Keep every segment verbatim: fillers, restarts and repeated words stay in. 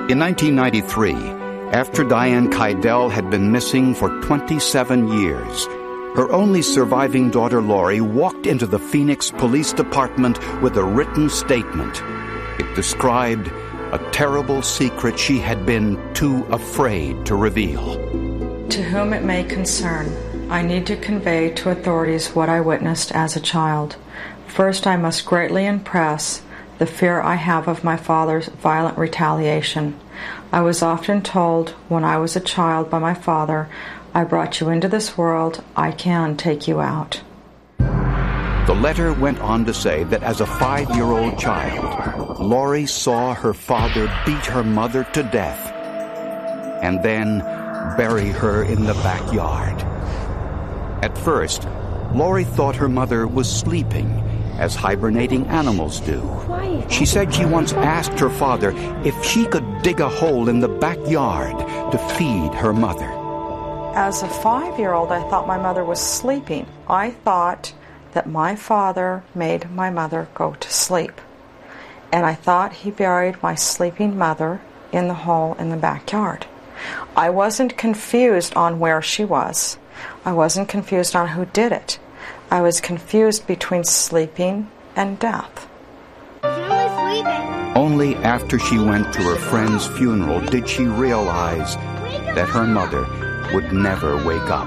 In nineteen ninety-three, after Diane Keidel had been missing for twenty-seven years, her only surviving daughter, Lori, walked into the Phoenix Police Department with a written statement. It described a terrible secret she had been too afraid to reveal. To whom it may concern, I need to convey to authorities what I witnessed as a child. First, I must greatly impress the fear I have of my father's violent retaliation. I was often told when I was a child by my father, I brought you into this world, I can take you out. The letter went on to say that as a five-year-old child, Lori saw her father beat her mother to death and then bury her in the backyard. At first, Lori thought her mother was sleeping, as hibernating animals do. She said she once asked her father if she could dig a hole in the backyard to feed her mother. As a five-year-old, I thought my mother was sleeping. I thought that my father made my mother go to sleep. And I thought he buried my sleeping mother in the hole in the backyard. I wasn't confused on where she was. I wasn't confused on who did it. I was confused between sleeping and death. Only after she went to her friend's funeral did she realize that her mother would never wake up.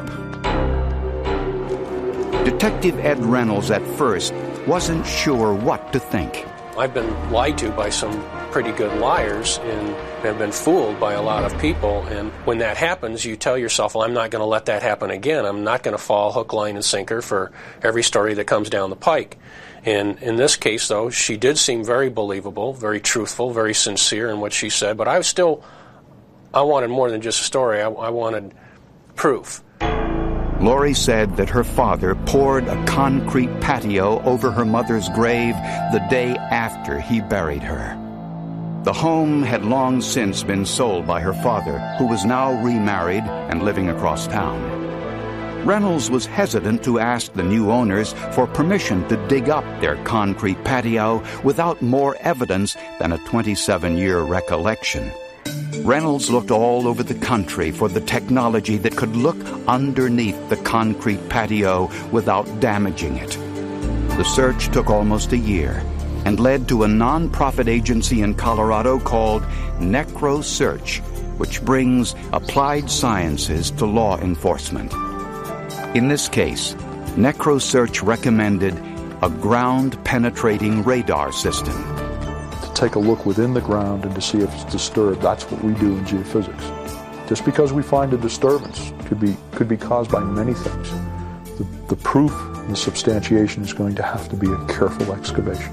Detective Ed Reynolds at first wasn't sure what to think. I've been lied to by some pretty good liars and have been fooled by a lot of people. And when that happens, you tell yourself, well, I'm not going to let that happen again. I'm not going to fall hook, line, and sinker for every story that comes down the pike. And in this case, though, she did seem very believable, very truthful, very sincere in what she said. But I was still, I wanted more than just a story. I, I wanted proof. Lori said that her father poured a concrete patio over her mother's grave the day after he buried her. The home had long since been sold by her father, who was now remarried and living across town. Reynolds was hesitant to ask the new owners for permission to dig up their concrete patio without more evidence than a twenty-seven-year recollection. Reynolds looked all over the country for the technology that could look underneath the concrete patio without damaging it. The search took almost a year and led to a non-profit agency in Colorado called NecroSearch, which brings applied sciences to law enforcement. In this case, NecroSearch recommended a ground-penetrating radar system. Take a look within the ground and to see if it's disturbed. That's what we do in geophysics. Just because we find a disturbance could be could be caused by many things. The, the proof and the substantiation is going to have to be a careful excavation.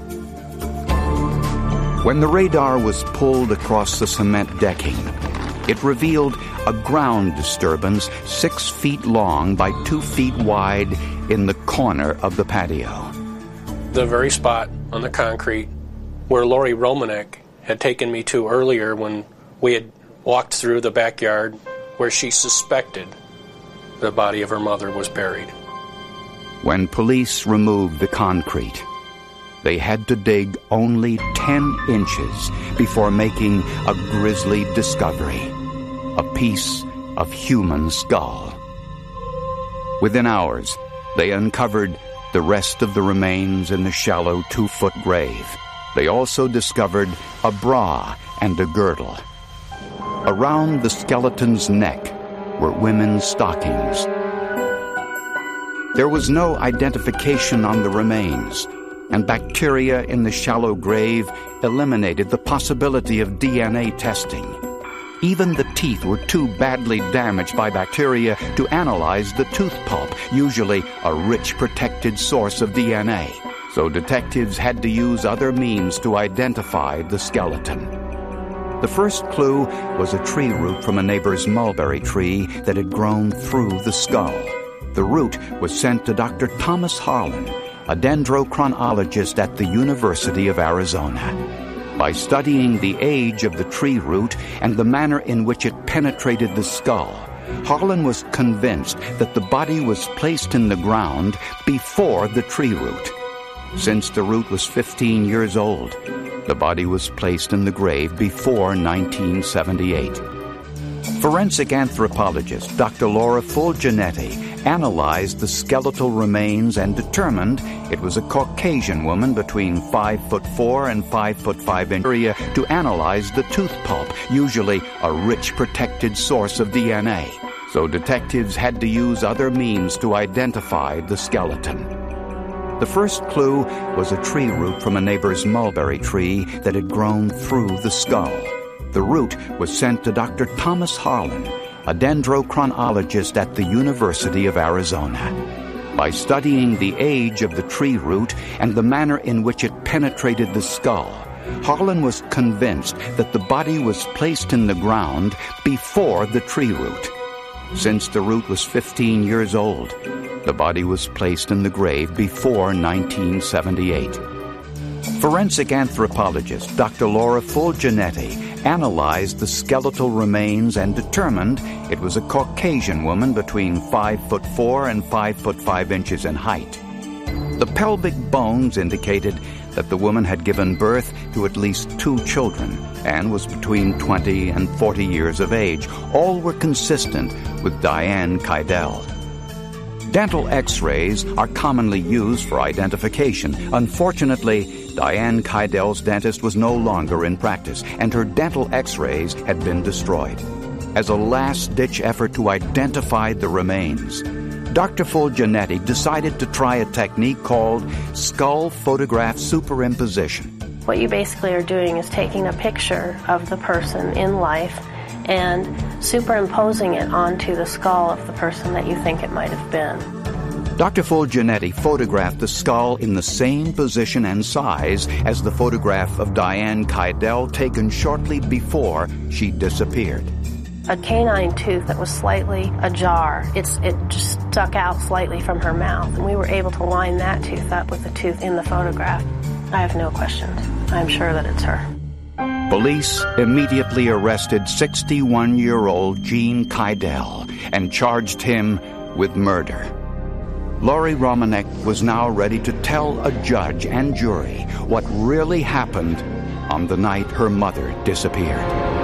When the radar was pulled across the cement decking, it revealed a ground disturbance six feet long by two feet wide in the corner of the patio. The very spot on the concrete where Lori Romanek had taken me to earlier when we had walked through the backyard where she suspected the body of her mother was buried. When police removed the concrete, they had to dig only ten inches before making a grisly discovery, a piece of human skull. Within hours, they uncovered the rest of the remains in the shallow two-foot grave. They also discovered a bra and a girdle. Around the skeleton's neck were women's stockings. There was no identification on the remains, and bacteria in the shallow grave eliminated the possibility of D N A testing. Even the teeth were too badly damaged by bacteria to analyze the tooth pulp, usually a rich protected source of D N A. So detectives had to use other means to identify the skeleton. The first clue was a tree root from a neighbor's mulberry tree that had grown through the skull. The root was sent to Doctor Thomas Harlan, a dendrochronologist at the University of Arizona. By studying the age of the tree root and the manner in which it penetrated the skull, Harlan was convinced that the body was placed in the ground before the tree root. Since the root was fifteen years old, The body was placed in the grave before nineteen seventy-eight. Forensic anthropologist Doctor Laura Fulginetti analyzed the skeletal remains and determined it was a Caucasian woman between five foot four and five foot five inches to analyze the tooth pulp, usually a rich protected source of D N A. So detectives had to use other means to identify the skeleton. The first clue was a tree root from a neighbor's mulberry tree that had grown through the skull. The root was sent to Doctor Thomas Harlan, a dendrochronologist at the University of Arizona. By studying the age of the tree root and the manner in which it penetrated the skull, Harlan was convinced that the body was placed in the ground before the tree root. Since the root was fifteen years old, the body was placed in the grave before nineteen seventy-eight. Forensic anthropologist Doctor Laura Fulginetti analyzed the skeletal remains and determined it was a Caucasian woman between five foot four and five foot five inches in height. The pelvic bones indicated that the woman had given birth to at least two children and was between twenty and forty years of age. All were consistent with Diane Keidel. Dental x-rays are commonly used for identification. Unfortunately, Diane Keidel's dentist was no longer in practice, and her dental x-rays had been destroyed. As a last-ditch effort to identify the remains, Doctor Fulginetti decided to try a technique called skull photograph superimposition. What you basically are doing is taking a picture of the person in life and superimposing it onto the skull of the person that you think it might have been. Doctor Fulginetti photographed the skull in the same position and size as the photograph of Diane Keidel taken shortly before she disappeared. A canine tooth that was slightly ajar. It's, it just stuck out slightly from her mouth, and we were able to line that tooth up with the tooth in the photograph. I have no questions. I'm sure that it's her. Police immediately arrested sixty-one-year-old Gene Keidel and charged him with murder. Laurie Romanek was now ready to tell a judge and jury what really happened on the night her mother disappeared.